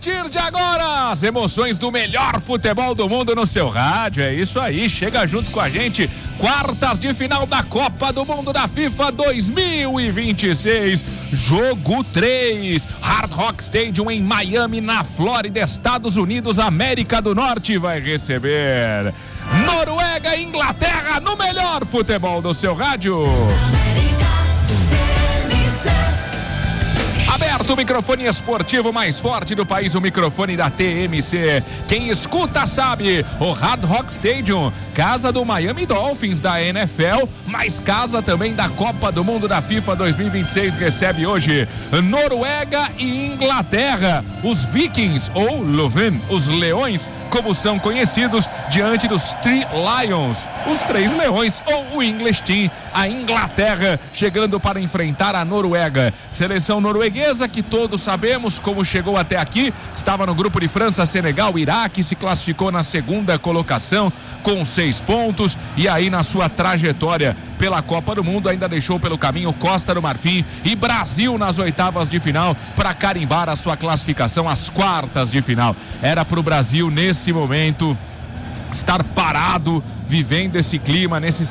partir de agora, as emoções do melhor futebol do mundo no seu rádio. É isso aí, chega junto com a gente. Quartas de final da Copa do Mundo da FIFA 2026. Jogo 3. Hard Rock Stadium em Miami, na Flórida, Estados Unidos, América do Norte, vai receber Noruega e Inglaterra no melhor futebol do seu rádio. Aberto o microfone esportivo mais forte do país, o microfone da TMC. Quem escuta sabe, o Hard Rock Stadium, casa do Miami Dolphins da NFL, mas casa também da Copa do Mundo da FIFA 2026, recebe hoje Noruega e Inglaterra. Os Vikings, ou Löwen, os Leões, como são conhecidos, diante dos Three Lions, os Três Leões, ou o English Team, a Inglaterra chegando para enfrentar a Noruega. Seleção norueguesa que todos sabemos como chegou até aqui, estava no grupo de França, Senegal, Iraque, se classificou na segunda colocação com 6 pontos e aí na sua trajetória pela Copa do Mundo ainda deixou pelo caminho Costa do Marfim e Brasil nas oitavas de final para carimbar a sua classificação às quartas de final. Era para o Brasil nesse momento estar parado, vivendo esse clima, nesse